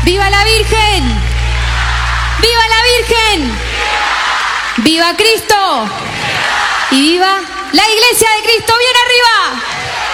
¡Viva la Virgen! ¡Viva la Virgen! ¡Viva Cristo! ¡Y viva la Iglesia de Cristo! ¡Bien arriba!